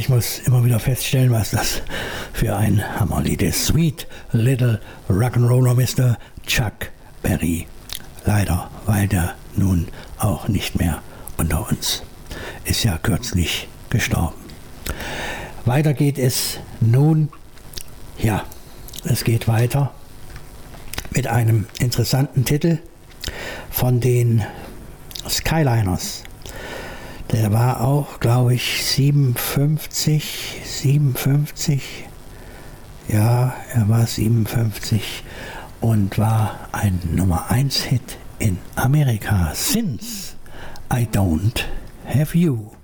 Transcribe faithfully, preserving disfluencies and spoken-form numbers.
ich muss immer wieder feststellen, was das für ein Hammerlied ist. Sweet Little Rock'n'Roller Mister Chuck Berry. Leider, weil der nun auch nicht mehr unter uns ist, ja kürzlich gestorben. Weiter geht es nun, ja, es geht weiter mit einem interessanten Titel von den Skyliners. Der war auch, glaube ich, siebenundfünfzig, siebenundfünfzig, ja, er war siebenundfünfzig und war ein Nummer eins Hit in Amerika. Since I Don't Have You.